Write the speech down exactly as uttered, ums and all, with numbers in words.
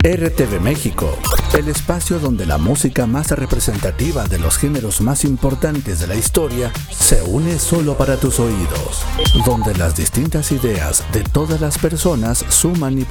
R T V México, el espacio donde la música más representativa de los géneros más importantes de la historia se une solo para tus oídos, donde las distintas ideas de todas las personas suman y